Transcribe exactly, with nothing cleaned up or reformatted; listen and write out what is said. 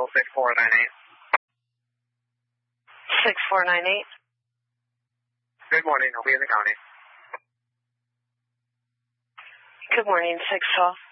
six four nine eight. six four nine eight. Good morning. I'll be in the county. Good morning, six twelve.